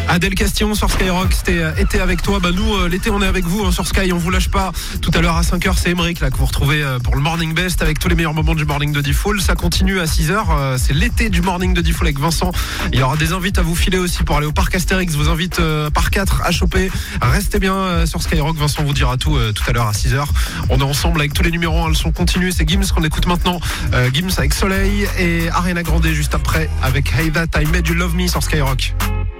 Adèle Castillon sur Skyrock, c'était été avec toi. Nous, l'été, on est avec vous sur Sky, on vous lâche pas. Tout à l'heure à 5h, c'est Emeric là que vous retrouvez pour le Morning Best avec tous les meilleurs moments du Morning de Diffoul. Ça continue à 6h, c'est l'été du Morning de Diffoul avec Vincent. Il y aura des invites à vous filer aussi pour aller au parc Astérix. Vous invite par 4 à choper. Restez bien sur Skyrock, Vincent vous dira tout à l'heure à 6h. On est ensemble avec tous les numéros 1, le son continue. C'est Gims qu'on écoute maintenant. Gims avec Soleil et Ariana Grande juste après avec Hey That I Made You Love Me sur Skyrock.